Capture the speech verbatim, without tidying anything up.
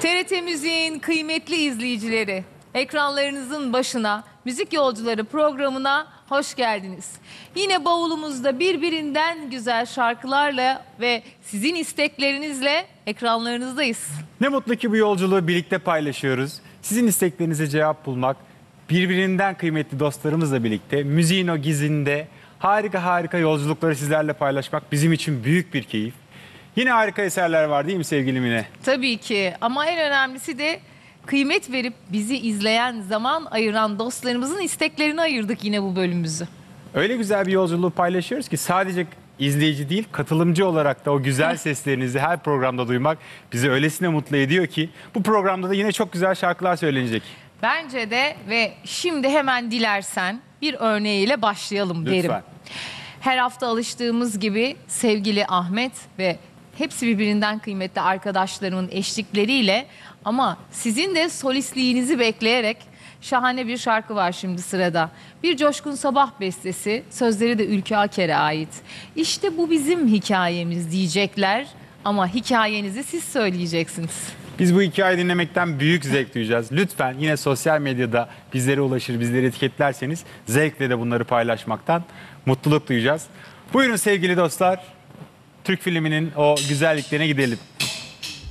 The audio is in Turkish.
T R T Müziğin kıymetli izleyicileri, ekranlarınızın başına Müzik Yolcuları programına hoş geldiniz. Yine bavulumuzda birbirinden güzel şarkılarla ve sizin isteklerinizle ekranlarınızdayız. Ne mutlu ki bu yolculuğu birlikte paylaşıyoruz. Sizin isteklerinize cevap bulmak, birbirinden kıymetli dostlarımızla birlikte müziğin o gizinde harika harika yolculukları sizlerle paylaşmak bizim için büyük bir keyif. Yine harika eserler var değil mi sevgili Mine? Tabii ki, ama en önemlisi de kıymet verip bizi izleyen, zaman ayıran dostlarımızın isteklerini ayırdık yine bu bölümümüzü. Öyle güzel bir yolculuğu paylaşıyoruz ki sadece izleyici değil, katılımcı olarak da o güzel seslerinizi her programda duymak bizi öylesine mutlu ediyor ki bu programda da yine çok güzel şarkılar söylenecek. Bence de, ve şimdi hemen dilersen bir örneğiyle başlayalım derim. Lütfen. Her hafta alıştığımız gibi sevgili Ahmet ve hepsi birbirinden kıymetli arkadaşlarımın eşlikleriyle, ama sizin de solistliğinizi bekleyerek şahane bir şarkı var şimdi sırada. Bir Coşkun Sabah bestesi, sözleri de Ülkü Aker'e ait. İşte bu bizim hikayemiz diyecekler ama hikayenizi siz söyleyeceksiniz. Biz bu hikayeyi dinlemekten büyük zevk duyacağız. Lütfen yine sosyal medyada bizlere ulaşır, bizleri etiketlerseniz zevkle de bunları paylaşmaktan mutluluk duyacağız. Buyurun sevgili dostlar, Türk filminin o güzelliklerine gidelim.